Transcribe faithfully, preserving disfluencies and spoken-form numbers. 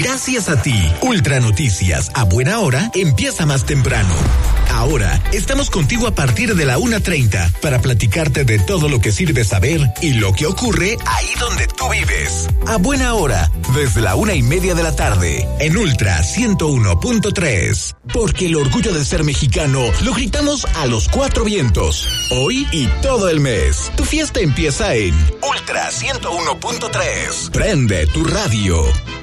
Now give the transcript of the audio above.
Gracias a ti, Ultra Noticias a buena hora empieza más temprano. Ahora estamos contigo a partir de la una treinta para platicarte de todo lo que sirve saber y lo que ocurre ahí donde tú vives. A buena hora, desde la una y media de la tarde, en Ultra ciento uno punto tres. Porque el orgullo de ser mexicano lo gritamos a los cuatro vientos, hoy y todo el mes. Tu fiesta empieza en Ultra ciento uno punto tres. Prende tu radio.